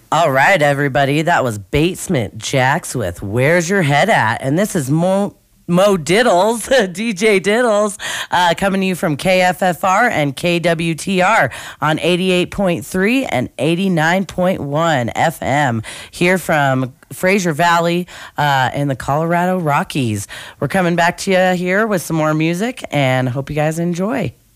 All right, everybody. That was Basement Jaxx with Where's Your Head At? And this is Mo Diddles, DJ Diddles, coming to you from KFFR and KWTR on 88.3 and 89.1 FM here from Fraser Valley in the Colorado Rockies. We're coming back to you here with some more music and hope you guys enjoy.